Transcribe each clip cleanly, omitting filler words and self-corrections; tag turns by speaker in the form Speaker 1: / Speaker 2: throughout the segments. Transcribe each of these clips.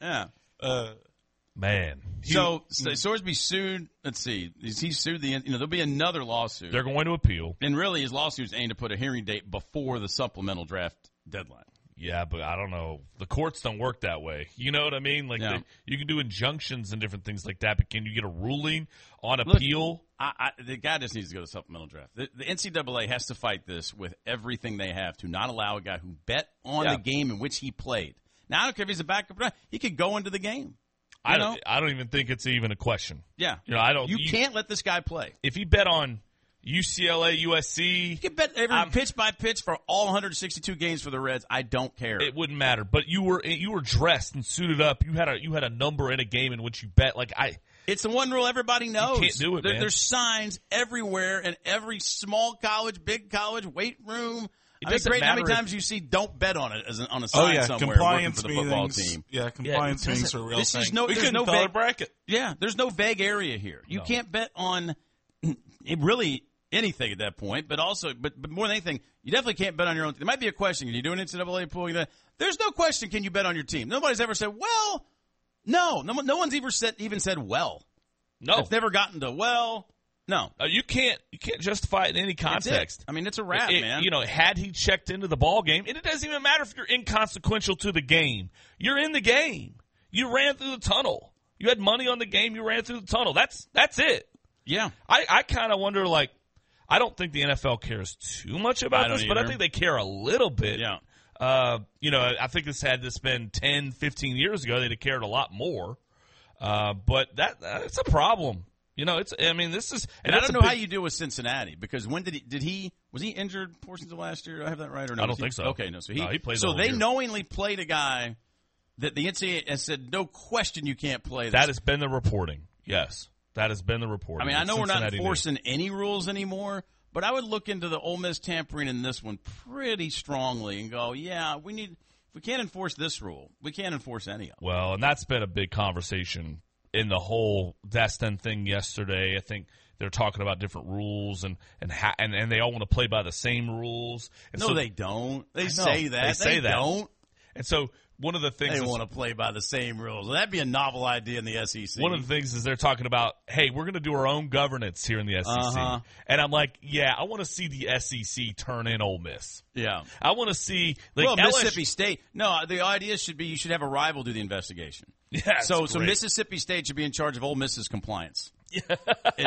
Speaker 1: Yeah.
Speaker 2: Man.
Speaker 1: So Sorsby sued. Let's see. He sued there'll be another lawsuit.
Speaker 2: They're going to appeal.
Speaker 1: And really, his lawsuit's aimed to put a hearing date before the supplemental draft deadline.
Speaker 2: Yeah, but I don't know. The courts don't work that way. You know what I mean? Like you can do injunctions and different things like that, but can you get a ruling on appeal?
Speaker 1: The guy just needs to go to supplemental draft. The NCAA has to fight this with everything they have to not allow a guy who bet on the game in which he played. Now, I don't care if he's a backup. He could go into the game. I don't even think it's even a question. Yeah. You can't let this guy play.
Speaker 2: If he bet on UCLA, USC.
Speaker 1: You can bet every pitch by pitch for all 162 games for the Reds. I don't care.
Speaker 2: It wouldn't matter. But you were dressed and suited up. You had a number in a game in which you bet.
Speaker 1: It's the one rule everybody knows.
Speaker 2: You can't do it, man.
Speaker 1: There's signs everywhere in every small college, big college, weight room. It's great how many times you see "don't bet on it" on a sign somewhere working for the football team.
Speaker 3: Yeah, compliance meetings are a real thing.
Speaker 2: We couldn't fill a bracket.
Speaker 1: Yeah, there's no vague area here. You can't bet on really anything at that point. But more than anything, you definitely can't bet on your own. There might be a question: can you do an NCAA pool? There's no question. Can you bet on your team? Nobody's ever said, "Well, no." No one's even said, "Well."
Speaker 2: No,
Speaker 1: it's never gotten to "well." No,
Speaker 2: you can't justify it in any context.
Speaker 1: I mean, it's a wrap, man.
Speaker 2: Had he checked into the ball game, and it doesn't even matter if you're inconsequential to the game. You're in the game. You ran through the tunnel. You had money on the game. You ran through the tunnel. That's it.
Speaker 1: Yeah.
Speaker 2: I kind of wonder, I don't think the NFL cares too much about this, but I think they care a little bit.
Speaker 1: Yeah.
Speaker 2: I think had this been 10, 15 years ago, they'd have cared a lot more. But that's a problem. This is,
Speaker 1: and I don't know how you deal with Cincinnati because when was he injured portions of last year? Do I have that right or no?
Speaker 2: I don't think so.
Speaker 1: Okay, no. So
Speaker 2: he played.
Speaker 1: So they knowingly played a guy that the NCAA has said no question you can't play.
Speaker 2: That has been the reporting. Yes, that has been the reporting.
Speaker 1: I mean, I know we're not enforcing any rules anymore, but I would look into the Ole Miss tampering in this one pretty strongly and go, yeah, if we can't enforce this rule, we can't enforce any of them.
Speaker 2: Well, and that's been a big conversation in the whole Destin thing yesterday. I think they're talking about different rules and they all want to play by the same rules. And
Speaker 1: no, they don't. They say that.
Speaker 2: They say that.
Speaker 1: Don't.
Speaker 2: And so one of the things
Speaker 1: they want to play by the same rules. That'd be a novel idea in the SEC.
Speaker 2: One of the things is they're talking about, hey, we're going to do our own governance here in the SEC. And I'm like, yeah, I want to see the SEC turn in Ole Miss.
Speaker 1: Yeah.
Speaker 2: I want to see
Speaker 1: Mississippi State. No, the idea should be you should have a rival do the investigation.
Speaker 2: Yeah,
Speaker 1: so Mississippi State should be in charge of Ole Miss's compliance. Yeah.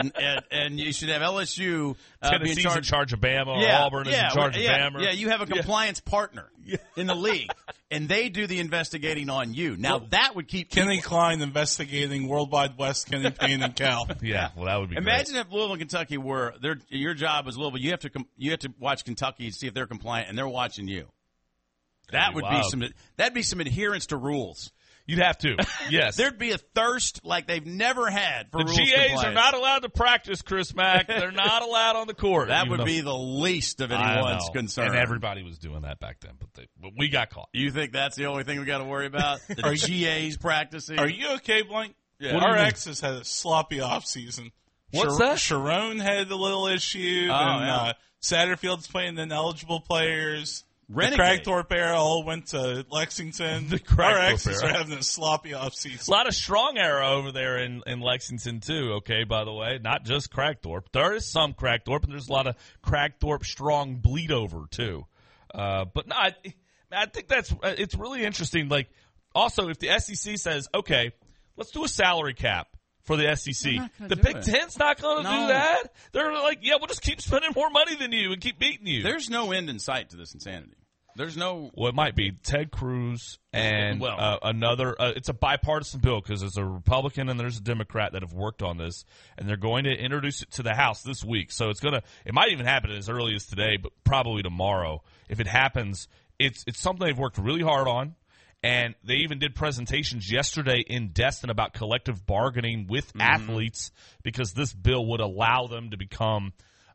Speaker 1: and you should have LSU
Speaker 2: Tennessee's
Speaker 1: be in charge
Speaker 2: of Bama, or Auburn is in charge of Bama.
Speaker 1: Yeah, you have a compliance partner in the league, and they do the investigating on you. Now, that would keep
Speaker 3: Kenny Klein investigating Worldwide West, Kenny Payne, and Cal.
Speaker 2: Yeah, well, that would be
Speaker 1: Imagine if Louisville and Kentucky were your job as Louisville. You have to watch Kentucky and see if they're compliant, and they're watching you. That'd be some adherence to rules.
Speaker 2: You'd have to, yes.
Speaker 1: There'd be a thirst like they've never had for rules
Speaker 2: compliance. The GAs
Speaker 1: compliance.
Speaker 2: are not allowed to practice, Chris Mack. They're not allowed on the court.
Speaker 1: That would be the least of anyone's concern.
Speaker 2: And everybody was doing that back then, but we got caught.
Speaker 1: You think that's the only thing we got to worry about? The GAs practicing?
Speaker 3: Are you okay, Blank?
Speaker 1: Yeah.
Speaker 3: Our exes had a sloppy offseason.
Speaker 2: What's that?
Speaker 3: Sharon had a little issue. Satterfield's playing ineligible players.
Speaker 1: Renegade.
Speaker 3: The Cragthorpe era all went to Lexington.
Speaker 2: Our
Speaker 3: exes are having a sloppy offseason.
Speaker 2: A lot of strong era over there in Lexington, too, okay, by the way. Not just Cragthorpe. There is some Cragthorpe, and there's a lot of Cragthorpe strong bleed over, too. But no, I think it's really interesting. Also, if the SEC says, okay, let's do a salary cap for the SEC. The Big Ten's not going to do that. They're like, yeah, we'll just keep spending more money than you and keep beating you.
Speaker 1: There's no end in sight to this insanity. There's no.
Speaker 2: Well, it might be Ted Cruz and another. It's a bipartisan bill because there's a Republican and there's a Democrat that have worked on this, and they're going to introduce it to the House this week. So it might even happen as early as today, but probably tomorrow. If it happens, it's something they've worked really hard on. And they even did presentations yesterday in Destin about collective bargaining with athletes because this bill would allow them to become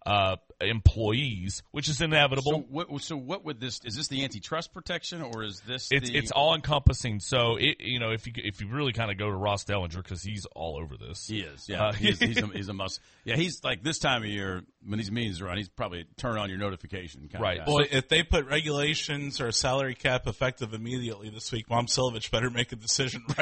Speaker 2: employees, which is inevitable.
Speaker 1: So what would this? Is this the antitrust protection, or is this?
Speaker 2: It's all encompassing. So if you really kind of go to Ross Dellinger because he's all over this.
Speaker 1: He is. Yeah, he's a must. Yeah, he's like this time of year when these meetings are on. He's probably turn on your notification.
Speaker 2: Right.
Speaker 3: Well, if they put regulations or a salary cap effective immediately this week, Mom Silovich better make a decision right